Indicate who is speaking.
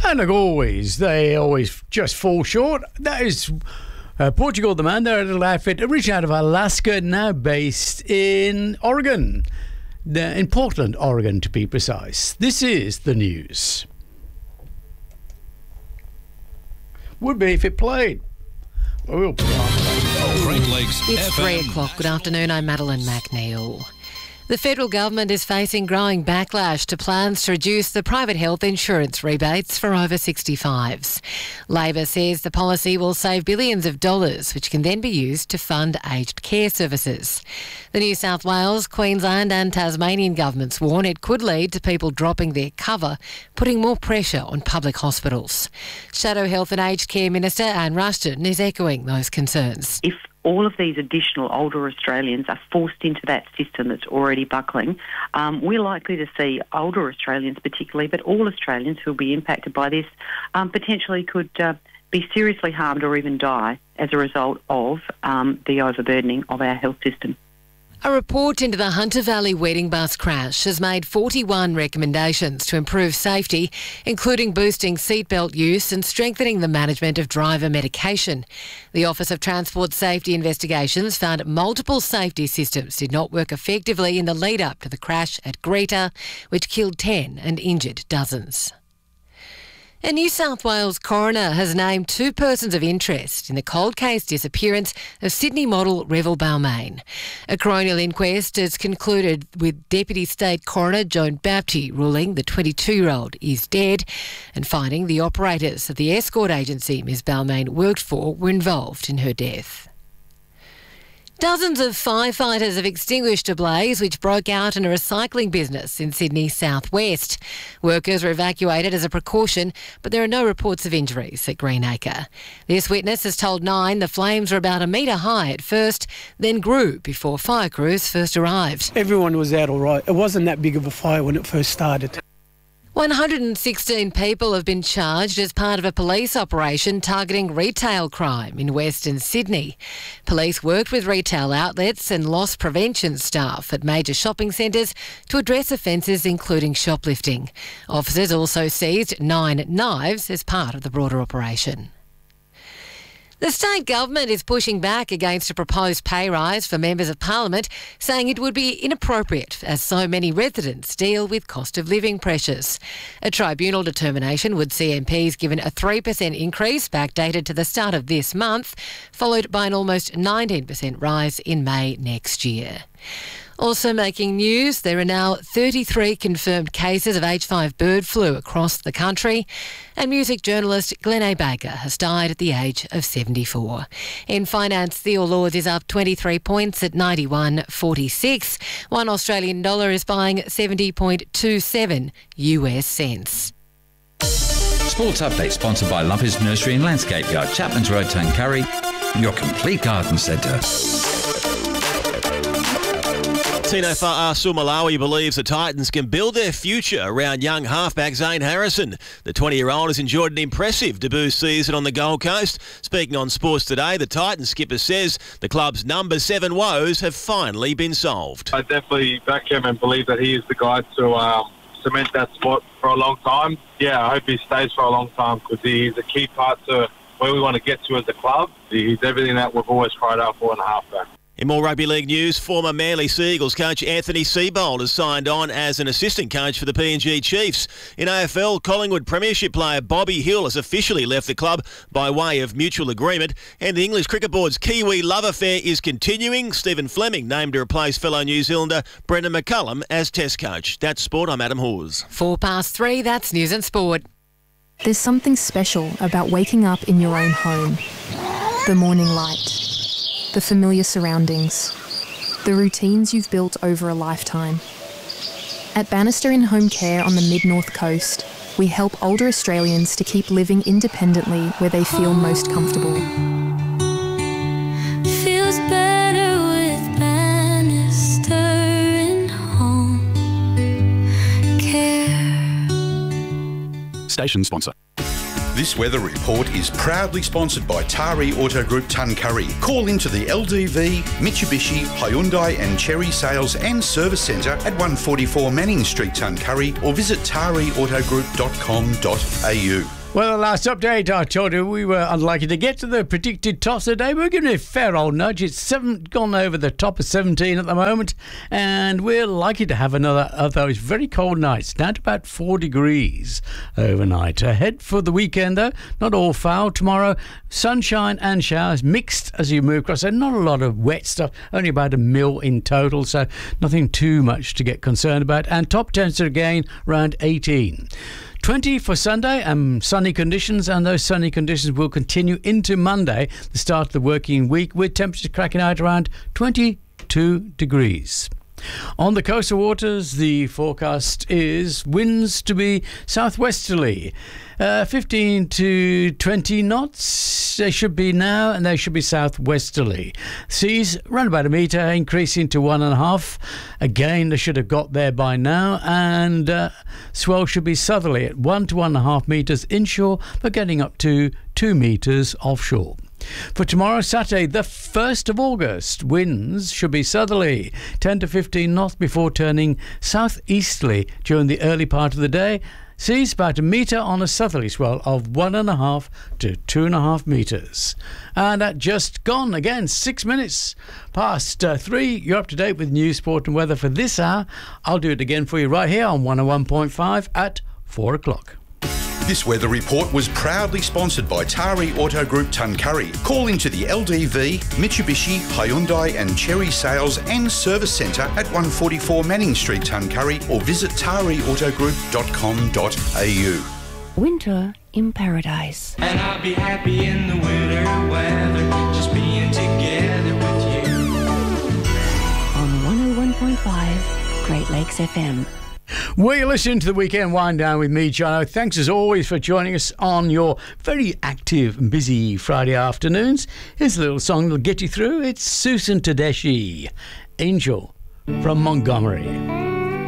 Speaker 1: And like always, they always just fall short. That is Portugal, the man. They're a little outfit originally out of Alaska, now based in Oregon. In Portland, Oregon, to be precise. This is the news. Would be if it played. We'll play.
Speaker 2: Great Lakes
Speaker 3: It's
Speaker 2: FM.
Speaker 3: 3 o'clock. Good afternoon. I'm Madeline McNeil. The federal government is facing growing backlash to plans to reduce the private health insurance rebates for over 65s. Labor says the policy will save billions of dollars, which can then be used to fund aged care services. The New South Wales, Queensland and Tasmanian governments warn it could lead to people dropping their cover, putting more pressure on public hospitals. Shadow Health and Aged Care Minister Anne Ruston is echoing those concerns.
Speaker 4: If all of these additional older Australians are forced into that system that's already buckling, we're likely to see older Australians particularly, but all Australians who will be impacted by this potentially could be seriously harmed or even die as a result of the overburdening of our health system.
Speaker 3: A report into the Hunter Valley wedding bus crash has made 41 recommendations to improve safety, including boosting seatbelt use and strengthening the management of driver medication. The Office of Transport Safety Investigations found multiple safety systems did not work effectively in the lead-up to the crash at Greta, which killed 10 and injured dozens. A New South Wales coroner has named 2 persons of interest in the cold case disappearance of Sydney model Revel Balmain. A coronial inquest has concluded with Deputy State Coroner Joan Baptiste ruling the 22-year-old is dead and finding the operators of the escort agency Ms Balmain worked for were involved in her death. Dozens of firefighters have extinguished a blaze which broke out in a recycling business in Sydney southwest. Workers were evacuated as a precaution, but there are no reports of injuries at Greenacre. This witness has told Nine the flames were about a metre high at first, then grew before fire crews first arrived.
Speaker 5: Everyone was out all right. It wasn't that big of a fire when it first started.
Speaker 3: 116 people have been charged as part of a police operation targeting retail crime in Western Sydney. Police worked with retail outlets and loss prevention staff at major shopping centres to address offences including shoplifting. Officers also seized 9 knives as part of the broader operation. The state government is pushing back against a proposed pay rise for members of parliament, saying it would be inappropriate as so many residents deal with cost of living pressures. A tribunal determination would see MPs given a 3% increase backdated to the start of this month, followed by an almost 19% rise in May next year. Also making news, there are now 33 confirmed cases of H5 bird flu across the country, and music journalist Glenn A. Baker has died at the age of 74. In finance, the All Ords is up 23 points at 91.46. $1 Australian dollar is buying 70.27 US cents.
Speaker 6: Sports Update sponsored by Lumpers Nursery and Landscape Yard, Chapman's Road, Tuncurry, your complete garden centre.
Speaker 7: Tino Fa'asu Malawi believes the Titans can build their future around young halfback Zane Harrison. The 20-year-old has enjoyed an impressive debut season on the Gold Coast. Speaking on Sports Today, the Titans skipper says the club's number 7 woes have finally been solved.
Speaker 8: I definitely back him and believe that he is the guy to cement that spot for a long time. Yeah, I hope he stays for a long time because he's a key part to where we want to get to as a club. He's everything that we've always cried out for in a halfback.
Speaker 7: In more rugby league news, former Manly Seagulls coach Anthony Seibold has signed on as an assistant coach for the PNG Chiefs. In AFL, Collingwood Premiership player Bobby Hill has officially left the club by way of mutual agreement, and the English Cricket Board's Kiwi love affair is continuing. Stephen Fleming named to replace fellow New Zealander Brendan McCullum as Test coach. That's Sport. I'm Adam Hawes.
Speaker 3: 3:04, that's News and Sport.
Speaker 9: There's something special about waking up in your own home. The morning light. The familiar surroundings, the routines you've built over a lifetime. At Bannister in Home Care on the Mid-North Coast, we help older Australians to keep living independently where they feel most comfortable.
Speaker 10: Feels better with Bannister in Home Care.
Speaker 11: Station sponsor. This weather report is proudly sponsored by Tari Auto Group Tuncurry. Call into the LDV, Mitsubishi, Hyundai and Chery Sales and Service Centre at 144 Manning Street, Tuncurry, or visit tariautogroup.com.au.
Speaker 1: Well, the last update, I told you we were unlikely to get to the predicted toss today. We're giving it a fair old nudge. It's gone over the top of 17 at the moment, and we're likely to have another of those very cold nights, down to about 4 degrees overnight. Ahead for the weekend, though, not all foul. Tomorrow, sunshine and showers mixed as you move across. So not a lot of wet stuff, only about 1 mil in total, so nothing too much to get concerned about. And top temperature again around 18. 20 for Sunday and sunny conditions, and those sunny conditions will continue into Monday, the start of the working week, with temperatures cracking out around 22 degrees. On the coastal waters, the forecast is winds to be southwesterly, 15 to 20 knots. They should be now, and they should be southwesterly. Seas around about 1 metre, increasing to 1.5. Again, they should have got there by now, and swell should be southerly at 1 to 1.5 metres inshore, but getting up to 2 metres offshore. For tomorrow, Saturday, the 1st of August, winds should be southerly, 10 to 15 knots before turning southeasterly during the early part of the day. Seas about 1 metre on a southerly swell of 1.5 to 2.5 metres. And that just gone again, 6 minutes past 3. You're up to date with news, sport and weather for this hour. I'll do it again for you right here on 101.5 at 4 o'clock.
Speaker 11: This weather report was proudly sponsored by Tari Auto Group Tuncurry. Call into the LDV, Mitsubishi, Hyundai and Cherry Sales and Service Centre at 144 Manning Street, Tuncurry, or visit tariautogroup.com.au.
Speaker 12: Winter in paradise.
Speaker 10: And I'll be happy in the winter weather, just being together with you.
Speaker 12: On 101.5 Great Lakes FM.
Speaker 1: Well, you're listening to the Weekend Wind Down with me, Jono. Thanks as always for joining us on your very active and busy Friday afternoons. Here's a little song that'll get you through. It's Susan Tedeschi, Angel from Montgomery.